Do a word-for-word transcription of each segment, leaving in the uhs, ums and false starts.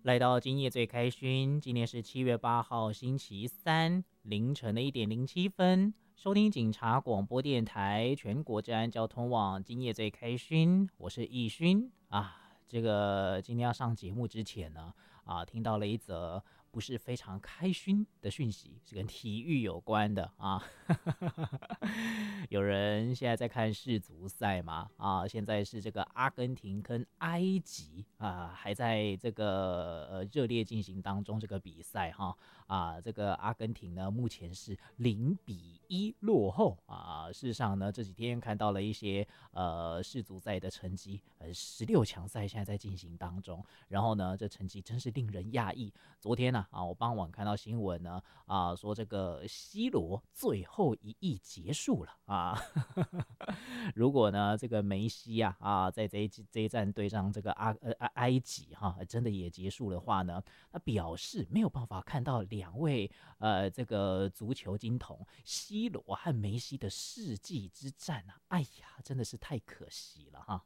来到今夜最开勋，今天是七月八号星期三凌晨的一点零七分，收听警察广播电台全国治安交通网今夜最开勋，我是易勋啊。这个今天要上节目之前呢，啊，听到了一则不是非常开勋的讯息，是跟体育有关的啊。有人现在在看世足赛嘛？啊，现在是这个阿根廷跟埃及啊，还在这个呃热烈进行当中这个比赛哈啊，这个阿根廷呢目前是零比一落后啊。事实上呢，这几天看到了一些呃世足赛的成绩，呃十六强赛现在在进行当中，然后呢这成绩真是令人讶异。昨天呢 啊, 啊，我傍晚看到新闻呢啊，说这个 C 罗最后一役结束了啊。如果呢这个梅西啊啊在这一这一战对上这个阿呃埃及哈、啊，真的也结束的话呢，那表示没有办法看到两位呃这个足球金童 C 罗和梅西的世纪之战啊，哎呀，真的是太可惜了哈。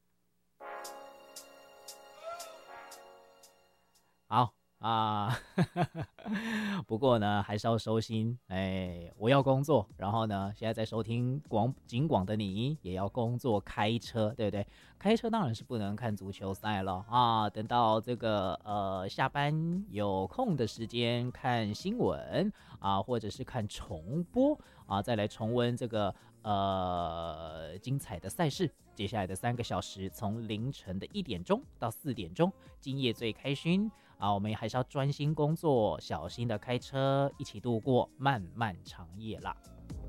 好啊，不过呢，还是要收心。哎，我要工作，然后呢，现在在收听广警广的你也要工作，开车，对不对？开车当然是不能看足球赛了啊。等到这个呃下班有空的时间看新闻啊，或者是看重播啊，再来重温这个呃精彩的赛事。接下来的三个小时，从凌晨的一点钟到四点钟，今夜最开勋。啊，我们还是要专心工作，小心的开车，一起度过漫漫长夜啦。